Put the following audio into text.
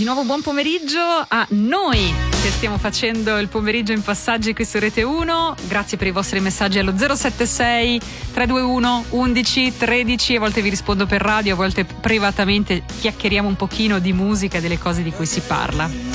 Di nuovo buon pomeriggio a noi che stiamo facendo il pomeriggio in Passaggi qui su Rete 1. Grazie per i vostri messaggi allo 076 321 11 13. A volte vi rispondo per radio, a volte privatamente chiacchieriamo un pochino di musica e delle cose di cui si parla.